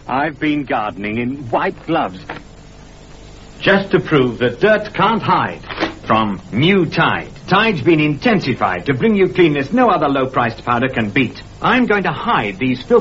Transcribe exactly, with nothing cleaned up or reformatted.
I've been gardening in white gloves. Just to prove that dirt can't hide. From New Tide. Tide's been intensified to bring you cleanness no other low-priced powder can beat. I'm going to hide these filthy